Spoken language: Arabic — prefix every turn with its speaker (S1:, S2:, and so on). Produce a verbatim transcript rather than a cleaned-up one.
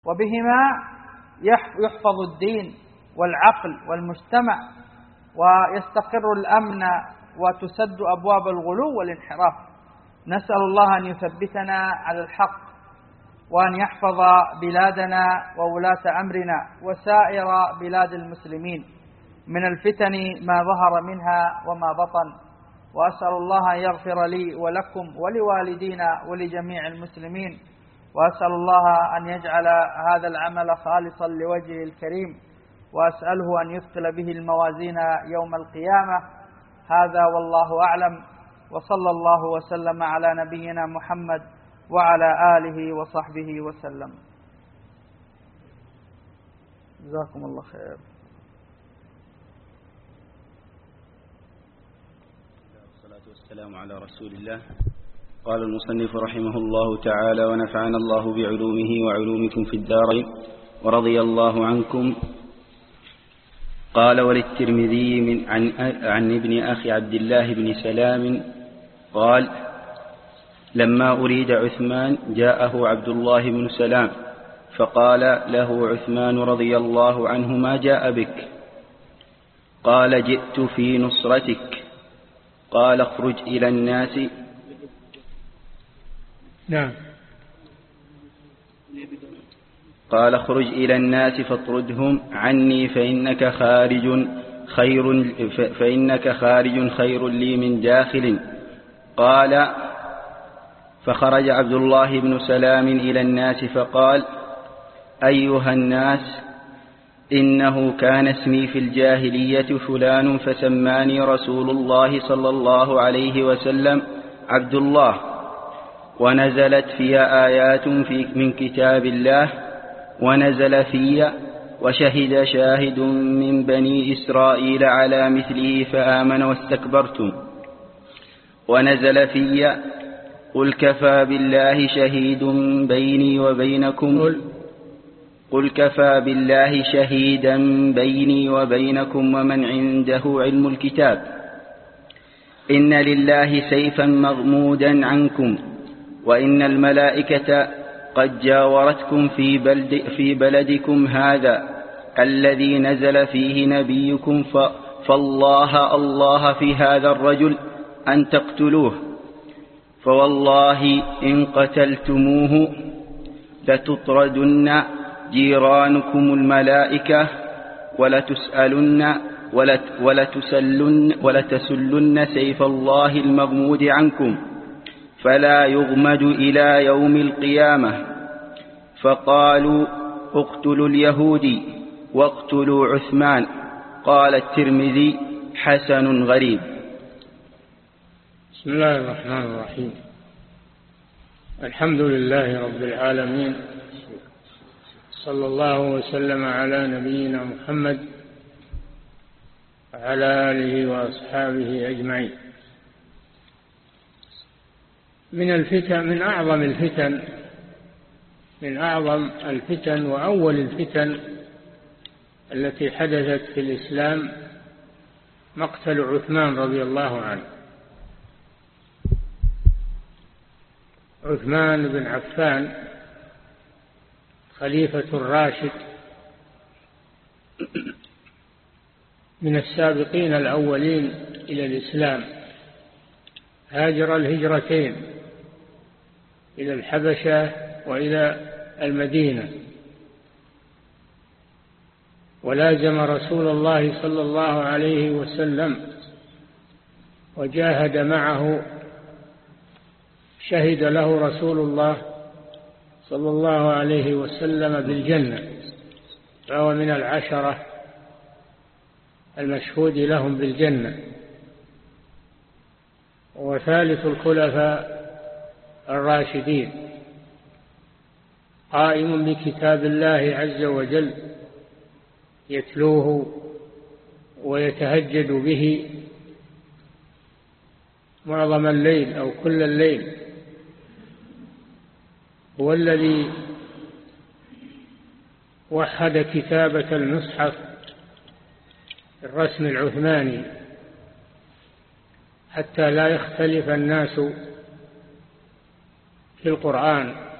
S1: وبهما يحفظ الدين والعقل والمجتمع، ويستقر الأمن، وتسد أبواب الغلو والانحراف. نسأل الله أن يثبتنا على الحق، وأن يحفظ بلادنا وولاة أمرنا وسائر بلاد المسلمين من الفتن ما ظهر منها وما بطن. وأسأل الله أن يغفر لي ولكم ولوالدينا ولجميع المسلمين، وأسأل الله أن يجعل هذا العمل خالصا لوجهه الكريم، وأسأله أن يثقل به الموازين يوم القيامة. هذا والله أعلم، وصلى الله وسلم على نبينا محمد وعلى آله وصحبه وسلم. جزاكم الله خير.
S2: والصلاة والسلام على رسول الله. قال المصنف رحمه الله تعالى: ونفعنا الله بعلومه وعلومكم في الدارين ورضي الله عنكم. قال: وللترمذي من عن, عن ابن أخي عبد الله بن سلام قال: لما أريد عثمان جاءه عبد الله بن سلام فقال له عثمان رضي الله عنه: ما جاء بك؟ قال: جئت في نصرتك. قال: اخرج إلى الناس.
S3: نعم.
S2: قال: اخرج إلى الناس فاطردهم عني فإنك خارج خير فإنك خارج خير لي من داخل. قال: فخرج عبد الله بن سلام إلى الناس فقال: أيها الناس، إنه كان اسمي في الجاهلية فلان، فسماني رسول الله صلى الله عليه وسلم عبد الله، ونزلت في آيات في من كتاب الله، ونزل في وشهد شاهد من بني إسرائيل على مثله فآمن واستكبرتم، ونزل في قل كفى بالله شهيد بيني وبينكم قل كفى بالله شهيدا بيني وبينكم ومن عنده علم الكتاب، إن لله سيفا مغمودا عنكم، وإن الملائكة قد جاورتكم في, بلد في بلدكم هذا الذي نزل فيه نبيكم، فالله الله في هذا الرجل أن تقتلوه، فوالله إن قتلتموه لتطردن جيرانكم الملائكة ولتسألن ولتسلن, ولتسلن سيف الله المغمود عنكم، فلا يغمد إلى يوم القيامة. فقالوا: اقتلوا اليهودي واقتلوا عثمان. قال الترمذي: حسن غريب.
S3: بسم الله الرحمن الرحيم. الحمد لله رب العالمين، صلى الله وسلم على نبينا محمد وعلى آله وأصحابه أجمعين. من الفتن، من أعظم الفتن من أعظم الفتن وأول الفتن التي حدثت في الإسلام مقتل عثمان رضي الله عنه. عثمان بن عفان خليفة الراشد من السابقين الأولين إلى الإسلام، هاجر الهجرتين إلى الحبشة وإلى المدينة، ولازم رسول الله صلى الله عليه وسلم وجاهد معه، شهد له رسول الله صلى الله عليه وسلم بالجنة، فهو من العشرة المشهود لهم بالجنة، وثالث الخلفاء الراشدين، قائم بكتاب الله عز وجل يتلوه ويتهجد به معظم الليل أو كل الليل. هو الذي وحد كتابة المصحف الرسم العثماني حتى لا يختلف الناس في القرآن،